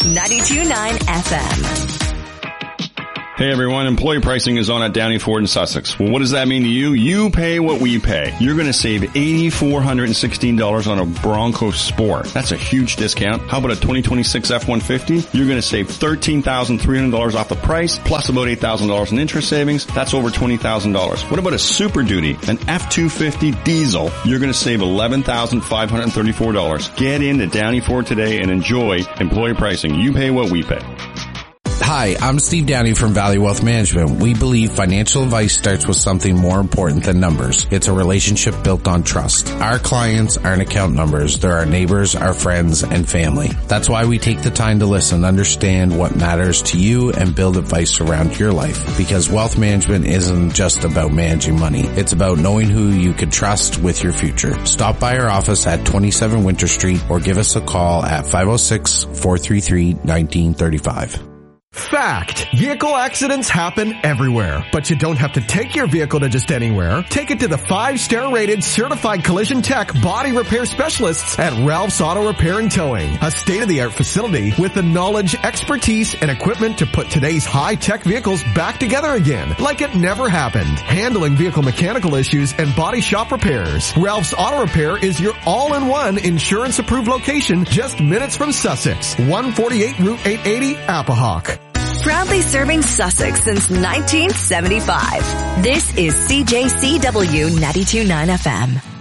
92.9 FM. Hey everyone, employee pricing is on at Downey Ford in Sussex. Well, what does that mean to you? You pay what we pay. You're going to save $8,416 on a Bronco Sport. That's a huge discount. How about a 2026 F-150? You're going to save $13,300 off the price, plus about $8,000 in interest savings. That's over $20,000. What about a Super Duty, an F-250 diesel? You're going to save $11,534. Get into Downey Ford today and enjoy employee pricing. You pay what we pay. Hi, I'm Steve Downey from Value Wealth Management. We believe financial advice starts with something more important than numbers. It's a relationship built on trust. Our clients aren't account numbers. They're our neighbors, our friends, and family. That's why we take the time to listen, understand what matters to you, and build advice around your life. Because wealth management isn't just about managing money. It's about knowing who you can trust with your future. Stop by our office at 27 Winter Street or give us a call at 506-433-1935. Fact. Vehicle accidents happen everywhere, but you don't have to take your vehicle to just anywhere. Take it to the 5-star rated certified collision tech body repair specialists at Ralph's Auto Repair and Towing, a state-of-the-art facility with the knowledge, expertise, and equipment to put today's high-tech vehicles back together again, like it never happened. Handling vehicle mechanical issues and body shop repairs. Ralph's Auto Repair is your all-in-one insurance-approved location just minutes from Sussex. 148 Route 880, Appahawk. Proudly serving Sussex since 1975. This is CJCW 92.9 FM.